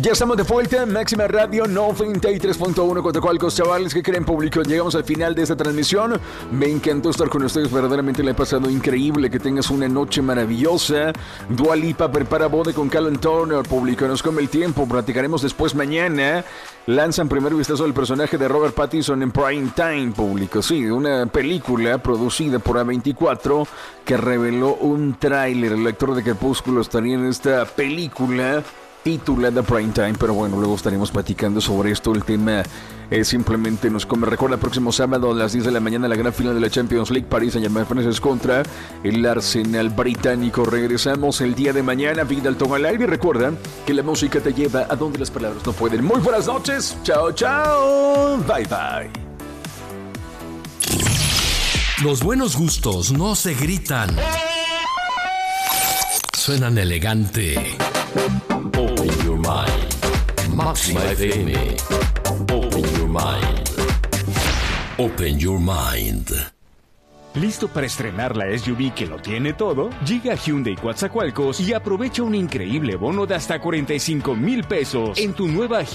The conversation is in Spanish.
Ya estamos de vuelta en Máxima Radio 93.1 Coatzacoalcos, chavales. ¿Qué creen, público? Llegamos al final de esta transmisión. Me encantó estar con ustedes, verdaderamente le he pasado increíble. Que tengas una noche maravillosa. Dua Lipa prepara boda con Callum Turner, público. Nos come el tiempo, platicaremos después mañana. Lanzan primer vistazo del personaje de Robert Pattinson en Prime Time, público. Sí, una película producida por A24 que reveló un tráiler. El actor de Crepúsculo estaría en esta película titulada Prime Time, pero bueno, luego estaremos platicando sobre esto. El tema simplemente nos come. Recuerda, el próximo sábado a las 10 de la mañana la gran final de la Champions League, París Saint-Germain franceses contra el Arsenal británico. Regresamos el día de mañana, Big Dalton al aire. Recuerda que la música te lleva a donde las palabras no pueden. Muy buenas noches, chao, chao, bye, bye. Los buenos gustos no se gritan, suenan elegante. Open your mind. Máxima FM. Open your mind. Open your mind. ¿Listo para estrenar la SUV que lo tiene todo? Llega a Hyundai Coatzacoalcos y aprovecha un increíble bono de hasta 45,000 pesos en tu nueva